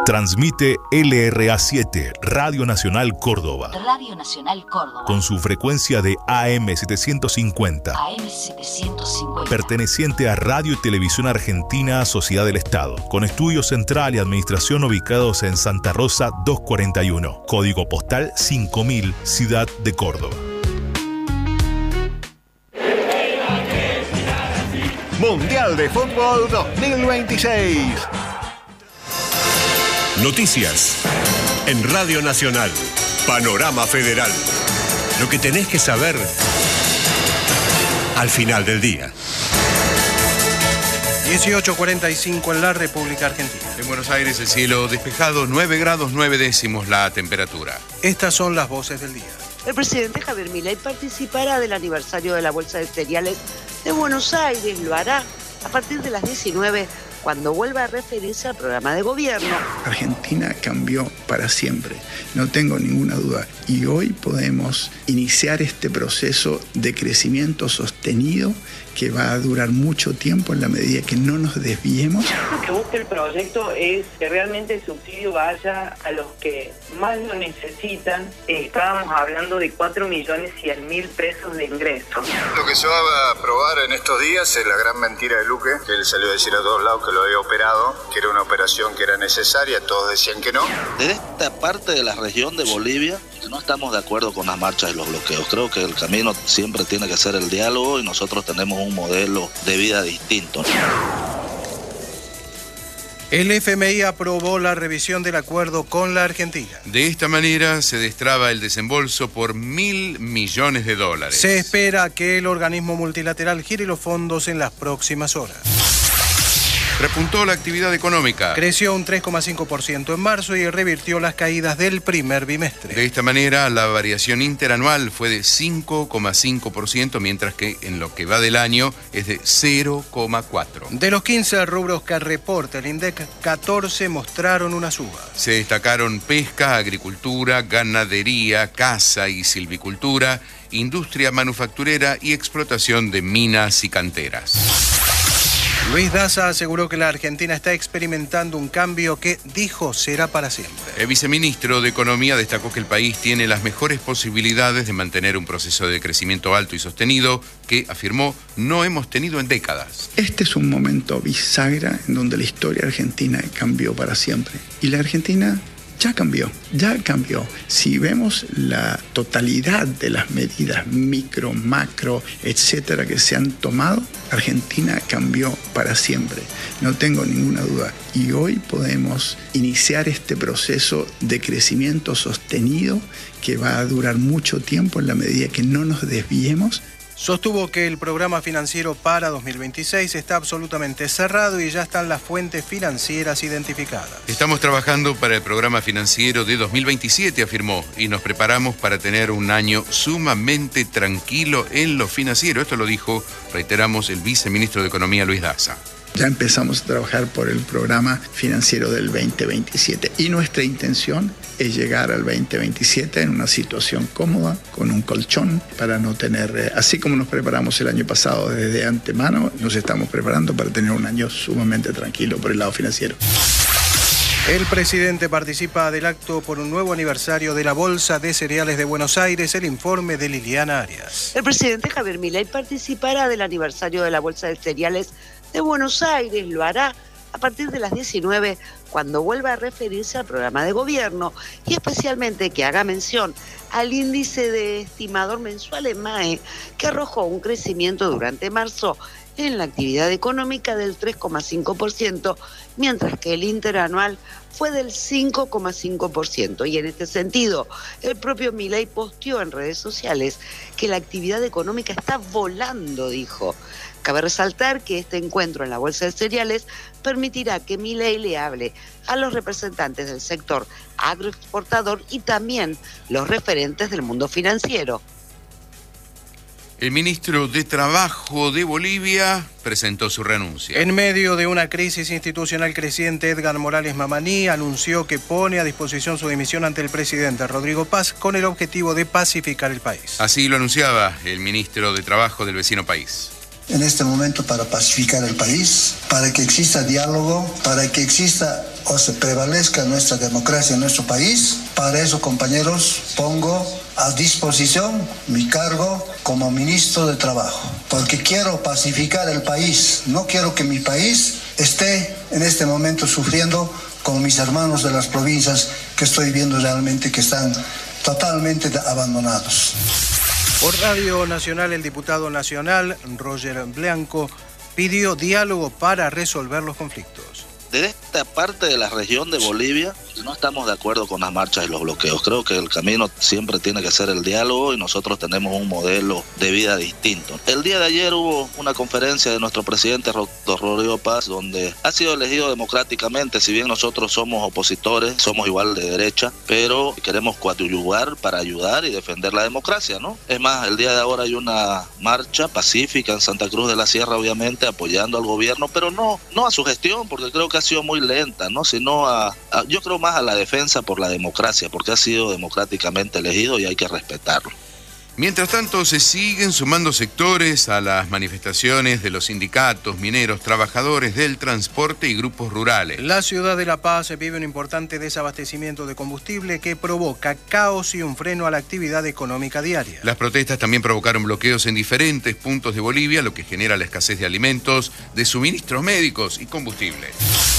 Transmite LRA7, Radio Nacional Córdoba. Radio Nacional Córdoba. Con su frecuencia de AM750. AM750. Perteneciente a Radio y Televisión Argentina, Sociedad del Estado. Con estudio central y administración ubicados en Santa Rosa 241. Código postal 5000, Ciudad de Córdoba. Mundial de Fútbol 2026. Noticias en Radio Nacional. Panorama Federal. Lo que tenés que saber al final del día. 18:45 en la República Argentina. En Buenos Aires el cielo despejado, 9 grados 9 décimos la temperatura. Estas son las voces del día. El presidente Javier Milei participará del aniversario de la Bolsa de Cereales de Buenos Aires. Lo hará a partir de las 19, cuando vuelva a referirse al programa de gobierno. Argentina cambió para siempre, no tengo ninguna duda. Y hoy podemos iniciar este proceso de crecimiento sostenido que va a durar mucho tiempo en la medida que no nos desviemos. Lo que busca el proyecto es que realmente el subsidio vaya a los que más lo necesitan. Estábamos hablando de 4.100.000 pesos de ingresos. Lo que se va a aprobar en estos días es la gran mentira de Luque, que él salió a decir a todos lados que lo había operado, que era una operación que era necesaria, todos decían que no. De esta parte de la región de Bolivia no estamos de acuerdo con las marchas y los bloqueos. Creo que el camino siempre tiene que ser el diálogo y nosotros tenemos un modelo de vida distinto. El FMI aprobó la revisión del acuerdo con la Argentina. De esta manera se destraba el desembolso por $1.000 millones. Se espera que el organismo multilateral gire los fondos en las próximas horas. Repuntó la actividad económica. Creció un 3,5% en marzo y revirtió las caídas del primer bimestre. De esta manera, la variación interanual fue de 5,5%, mientras que en lo que va del año es de 0,4%. De los 15 rubros que reporta el INDEC, 14 mostraron una suba. Se destacaron pesca, agricultura, ganadería, caza y silvicultura, industria manufacturera y explotación de minas y canteras. Luis Daza aseguró que la Argentina está experimentando un cambio que, dijo, será para siempre. El viceministro de Economía destacó que el país tiene las mejores posibilidades de mantener un proceso de crecimiento alto y sostenido que, afirmó, no hemos tenido en décadas. Este es un momento bisagra en donde la historia argentina cambió para siempre. Y la Argentina ya cambió. Si vemos la totalidad de las medidas micro, macro, etcétera, que se han tomado, Argentina cambió para siempre. No tengo ninguna duda. Y hoy podemos iniciar este proceso de crecimiento sostenido que va a durar mucho tiempo en la medida que no nos desviemos. Sostuvo que el programa financiero para 2026 está absolutamente cerrado y ya están las fuentes financieras identificadas. Estamos trabajando para el programa financiero de 2027, afirmó, y nos preparamos para tener un año sumamente tranquilo en lo financiero. Esto lo dijo, reiteramos, el viceministro de Economía, Luis Daza. Ya empezamos a trabajar por el programa financiero del 2027 y nuestra intención es llegar al 2027 en una situación cómoda, con un colchón, para no tener, así como nos preparamos el año pasado desde antemano, nos estamos preparando para tener un año sumamente tranquilo por el lado financiero. El presidente participa del acto por un nuevo aniversario de la Bolsa de Cereales de Buenos Aires. El informe de Liliana Arias. El presidente Javier Milei participará del aniversario de la Bolsa de Cereales de Buenos Aires. Lo hará a partir de las 19, cuando vuelva a referirse al programa de gobierno y especialmente que haga mención al índice de estimador mensual EMAE, que arrojó un crecimiento durante marzo en la actividad económica del 3,5%, mientras que el interanual fue del 5,5%. Y en este sentido, el propio Milei posteó en redes sociales que la actividad económica está volando, dijo. Cabe resaltar que este encuentro en la Bolsa de Cereales permitirá que Milei le hable a los representantes del sector agroexportador y también los referentes del mundo financiero. El ministro de Trabajo de Bolivia presentó su renuncia. En medio de una crisis institucional creciente, Edgar Morales Mamani anunció que pone a disposición su dimisión ante el presidente Rodrigo Paz con el objetivo de pacificar el país. Así lo anunciaba el ministro de Trabajo del vecino país. en este momento para pacificar el país, para que exista diálogo, para que exista o se prevalezca nuestra democracia en nuestro país. Para eso, compañeros, pongo a disposición mi cargo como ministro de Trabajo, porque quiero pacificar el país. No quiero que mi país esté en este momento sufriendo como mis hermanos de las provincias, que estoy viendo realmente que están totalmente abandonados. Por Radio Nacional, el diputado nacional Roger Blanco pidió diálogo para resolver los conflictos. De esta parte de la región de Bolivia no estamos de acuerdo con las marchas y los bloqueos. Creo que el camino siempre tiene que ser el diálogo y nosotros tenemos un modelo de vida distinto. El día de ayer hubo una conferencia de nuestro presidente Rodrigo Paz, donde ha sido elegido democráticamente. Si bien nosotros somos opositores, somos igual de derecha, pero queremos coadyuvar para ayudar y defender la democracia, ¿no? Es más, el día de ahora hay una marcha pacífica en Santa Cruz de la Sierra, obviamente apoyando al gobierno, pero no a su gestión, porque creo que ha sido muy lenta, ¿no? Sino yo creo más a la defensa por la democracia, porque ha sido democráticamente elegido y hay que respetarlo. Mientras tanto, se siguen sumando sectores a las manifestaciones de los sindicatos, mineros, trabajadores del transporte y grupos rurales. La ciudad de La Paz vive un importante desabastecimiento de combustible que provoca caos y un freno a la actividad económica diaria. Las protestas también provocaron bloqueos en diferentes puntos de Bolivia, lo que genera la escasez de alimentos, de suministros médicos y combustible.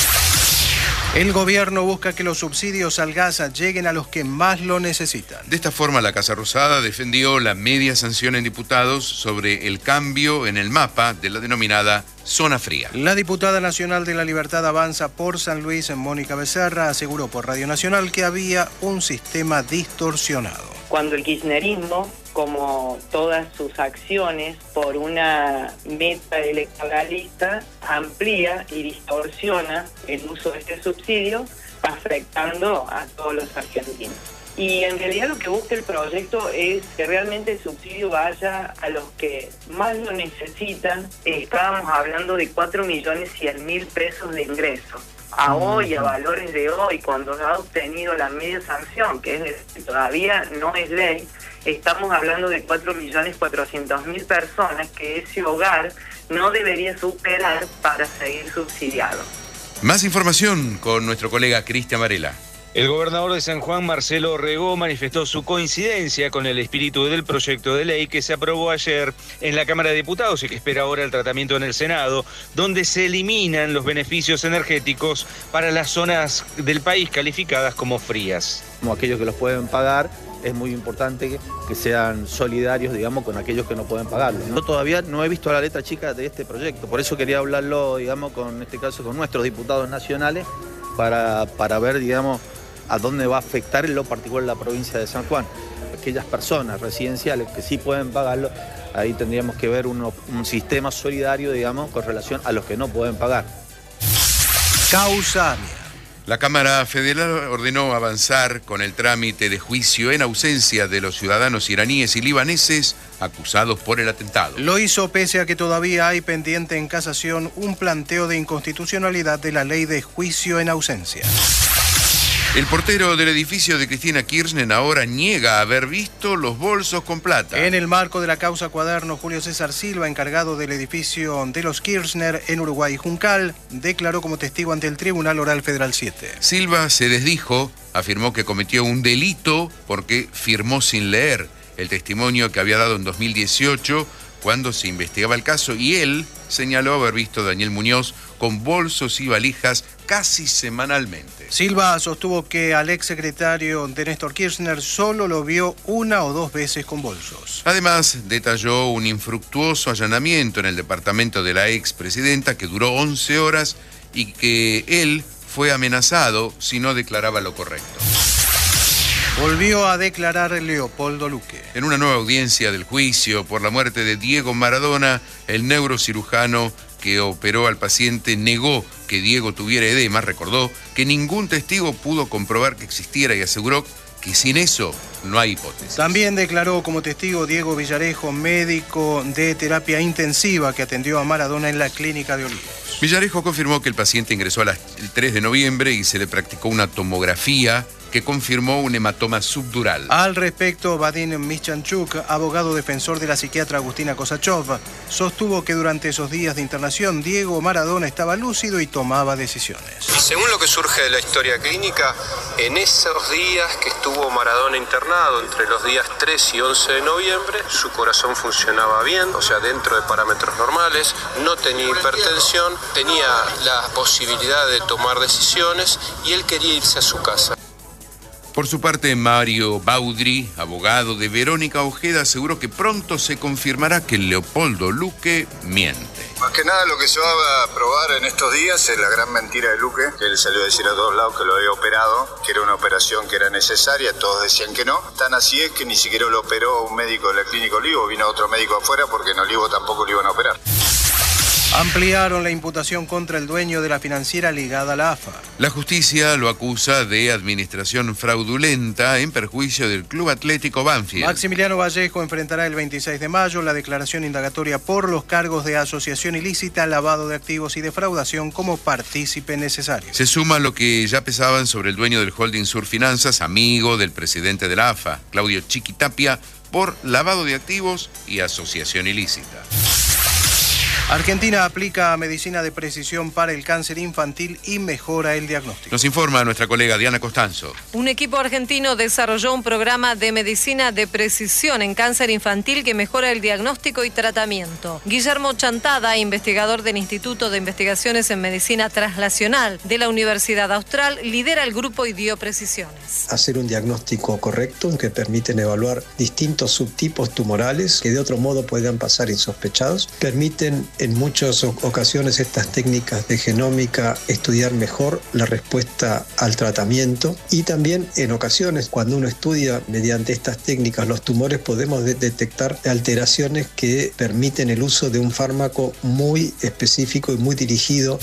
El gobierno busca que los subsidios al gas lleguen a los que más lo necesitan. De esta forma, la Casa Rosada defendió la media sanción en diputados sobre el cambio en el mapa de la denominada zona fría. La diputada nacional de la Libertad Avanza por San Luis, Mónica Becerra, aseguró por Radio Nacional que había un sistema distorsionado. Cuando el kirchnerismo, como todas sus acciones por una meta electoralista, amplía y distorsiona el uso de este subsidio, afectando a todos los argentinos. Y en realidad lo que busca el proyecto es que realmente el subsidio vaya a los que más lo necesitan. Estábamos hablando de 4.100.000 pesos de ingreso. A hoy, a valores de hoy, cuando ha obtenido la media sanción, que todavía no es ley, estamos hablando de 4.400.000 personas que ese hogar no debería superar para seguir subsidiado. Más información con nuestro colega Cristian Varela. El gobernador de San Juan, Marcelo Orregó, manifestó su coincidencia con el espíritu del proyecto de ley que se aprobó ayer en la Cámara de Diputados y que espera ahora el tratamiento en el Senado, donde se eliminan los beneficios energéticos para las zonas del país calificadas como frías. Como aquellos que los pueden pagar, es muy importante que sean solidarios, digamos, con aquellos que no pueden pagarlo, ¿no? Yo todavía no he visto la letra chica de este proyecto, por eso quería hablarlo, digamos, en este caso con nuestros diputados nacionales, para ver, digamos, a dónde va a afectar en lo particular la provincia de San Juan. Aquellas personas residenciales que sí pueden pagarlo, ahí tendríamos que ver un sistema solidario, digamos, con relación a los que no pueden pagar. Causa AMIA. La Cámara Federal ordenó avanzar con el trámite de juicio en ausencia de los ciudadanos iraníes y libaneses acusados por el atentado. Lo hizo pese a que todavía hay pendiente en casación un planteo de inconstitucionalidad de la ley de juicio en ausencia. El portero del edificio de Cristina Kirchner ahora niega haber visto los bolsos con plata. En el marco de la causa Cuaderno, Julio César Silva, encargado del edificio de los Kirchner en Uruguay y Juncal, declaró como testigo ante el Tribunal Oral Federal 7. Silva se desdijo, afirmó que cometió un delito porque firmó sin leer el testimonio que había dado en 2018 cuando se investigaba el caso, y él señaló haber visto a Daniel Muñoz con bolsos y valijas casi semanalmente. Silva sostuvo que al exsecretario de Néstor Kirchner solo lo vio una o dos veces con bolsos. Además, detalló un infructuoso allanamiento en el departamento de la expresidenta que duró 11 horas y que él fue amenazado si no declaraba lo correcto. Volvió a declarar Leopoldo Luque. En una nueva audiencia del juicio por la muerte de Diego Maradona, el neurocirujano que operó al paciente negó que Diego tuviera edema, recordó que ningún testigo pudo comprobar que existiera y aseguró que sin eso no hay hipótesis. También declaró como testigo Diego Villarejo, médico de terapia intensiva que atendió a Maradona en la clínica de Olivos. Villarejo confirmó que el paciente ingresó el 3 de noviembre y se le practicó una tomografía que confirmó un hematoma subdural. Al respecto, Vadim Mischanchuk, abogado defensor de la psiquiatra Agustina Kosachov, sostuvo que durante esos días de internación Diego Maradona estaba lúcido y tomaba decisiones. Según lo que surge de la historia clínica, en esos días que estuvo Maradona internado, entre los días 3 y 11 de noviembre, su corazón funcionaba bien, o sea, dentro de parámetros normales, no tenía hipertensión, tenía la posibilidad de tomar decisiones y él quería irse a su casa. Por su parte, Mario Baudry, abogado de Verónica Ojeda, aseguró que pronto se confirmará que Leopoldo Luque miente. Más que nada lo que se va a probar en estos días es la gran mentira de Luque, que él salió a decir a todos lados que lo había operado, que era una operación que era necesaria, todos decían que no. Tan así es que ni siquiera lo operó un médico de la Clínica Olivo, vino otro médico afuera porque en Olivo tampoco lo iban a operar. Ampliaron la imputación contra el dueño de la financiera ligada a la AFA. La justicia lo acusa de administración fraudulenta en perjuicio del Club Atlético Banfield. Maximiliano Vallejo enfrentará el 26 de mayo la declaración indagatoria por los cargos de asociación ilícita, lavado de activos y defraudación como partícipe necesario. Se suma lo que ya pesaban sobre el dueño del holding Sur Finanzas, amigo del presidente de la AFA, Claudio Chiquitapia, por lavado de activos y asociación ilícita. Argentina aplica medicina de precisión para el cáncer infantil y mejora el diagnóstico. Nos informa nuestra colega Diana Costanzo. Un equipo argentino desarrolló un programa de medicina de precisión en cáncer infantil que mejora el diagnóstico y tratamiento. Guillermo Chantada, investigador del Instituto de Investigaciones en Medicina Translacional de la Universidad Austral, lidera el grupo y dio precisiones. Hacer un diagnóstico correcto que permiten evaluar distintos subtipos tumorales que de otro modo podrían pasar insospechados, permiten en muchas ocasiones estas técnicas de genómica estudiar mejor la respuesta al tratamiento y también en ocasiones cuando uno estudia mediante estas técnicas los tumores podemos detectar alteraciones que permiten el uso de un fármaco muy específico y muy dirigido.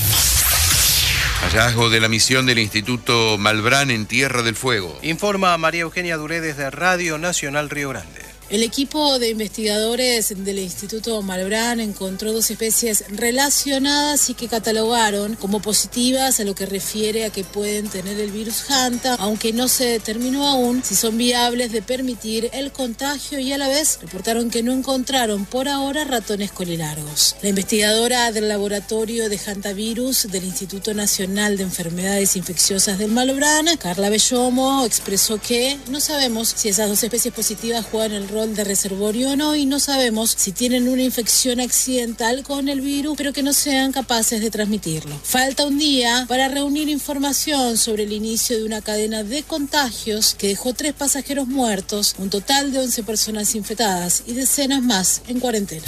Hallazgo de la misión del Instituto Malbrán en Tierra del Fuego. Informa María Eugenia Duré desde Radio Nacional Río Grande. El equipo de investigadores del Instituto Malbrán encontró 2 especies relacionadas y que catalogaron como positivas a lo que refiere a que pueden tener el virus Hanta, aunque no se determinó aún si son viables de permitir el contagio y a la vez reportaron que no encontraron por ahora ratones colilargos. La investigadora del laboratorio de Hantavirus del Instituto Nacional de Enfermedades Infecciosas del Malbrán, Carla Bellomo, expresó que no sabemos si esas 2 especies positivas juegan el rol de reservorio o no y no sabemos si tienen una infección accidental con el virus pero que no sean capaces de transmitirlo. Falta un día para reunir información sobre el inicio de una cadena de contagios que dejó 3 pasajeros muertos, un total de 11 personas infectadas y decenas más en cuarentena.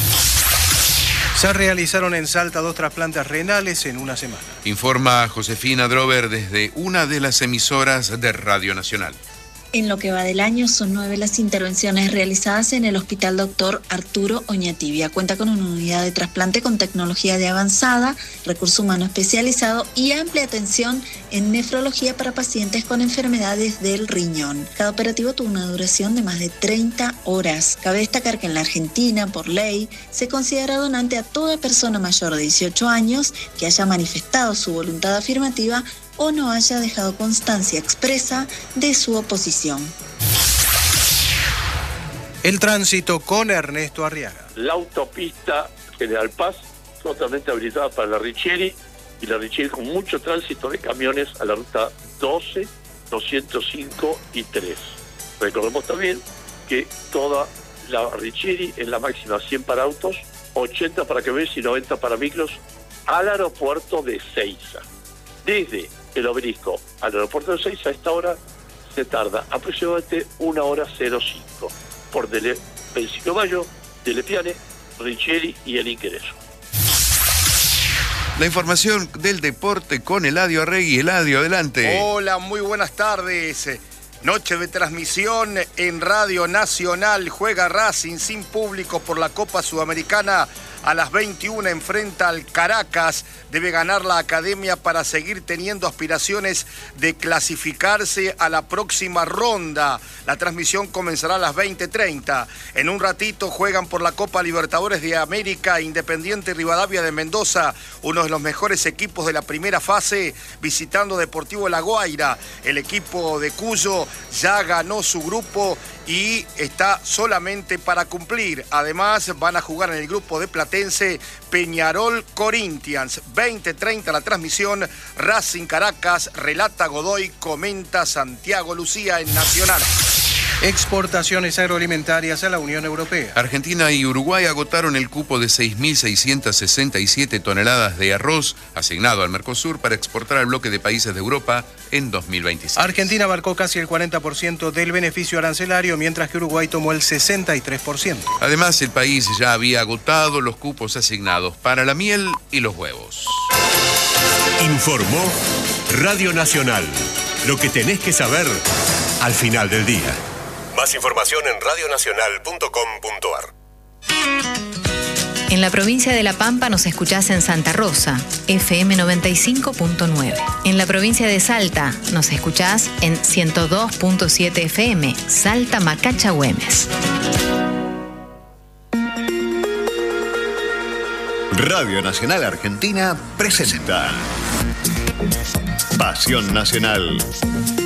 Se realizaron en Salta 2 trasplantes renales en una semana. Informa Josefina Drover desde una de las emisoras de Radio Nacional. En lo que va del año son 9 las intervenciones realizadas en el Hospital Dr. Arturo Oñatibia. Cuenta con una unidad de trasplante con tecnología de avanzada, recurso humano especializado y amplia atención en nefrología para pacientes con enfermedades del riñón. Cada operativo tuvo una duración de más de 30 horas. Cabe destacar que en la Argentina, por ley, se considera donante a toda persona mayor de 18 años que haya manifestado su voluntad afirmativa o no haya dejado constancia expresa de su oposición. El tránsito con Ernesto Arriaga. La autopista General Paz totalmente habilitada para la Richieri y la Richieri con mucho tránsito de camiones a la ruta 12, 205 y 3. Recordemos también que toda la Richieri es la máxima 100 para autos, 80 para camiones y 90 para micros al aeropuerto de Seiza. Desde el Obelisco al aeropuerto de Seiza a esta hora se tarda aproximadamente 1 hora 05 por Principio Mayo, Delepiane, Richieri y el ingreso. La información del deporte con Eladio Arregui. Eladio, adelante. Hola, muy buenas tardes. Noche de transmisión en Radio Nacional. Juega Racing sin público por la Copa Sudamericana A las 21 enfrenta al Caracas. Debe ganar la Academia para seguir teniendo aspiraciones de clasificarse a la próxima ronda. La transmisión comenzará a las 20:30. En un ratito juegan por la Copa Libertadores de América Independiente Rivadavia de Mendoza, uno de los mejores equipos de la primera fase, visitando Deportivo La Guaira. El equipo de Cuyo ya ganó su grupo y está solamente para cumplir. Además, van a jugar en el grupo de Platense Peñarol Corinthians. 20:30 la transmisión. Racing Caracas, relata Godoy, comenta Santiago Lucía en Nacional. Exportaciones agroalimentarias a la Unión Europea. Argentina y Uruguay agotaron el cupo de 6.667 toneladas de arroz asignado al Mercosur para exportar al bloque de países de Europa en 2026. Argentina abarcó casi el 40% del beneficio arancelario, mientras que Uruguay tomó el 63%. Además, el país ya había agotado los cupos asignados para la miel y los huevos. Informó Radio Nacional. Lo que tenés que saber al final del día. Más información en radionacional.com.ar. En la provincia de La Pampa nos escuchás en Santa Rosa, FM 95.9. En la provincia de Salta nos escuchás en 102.7 FM, Salta Macacha Güemes. Radio Nacional Argentina presenta Pasión Nacional.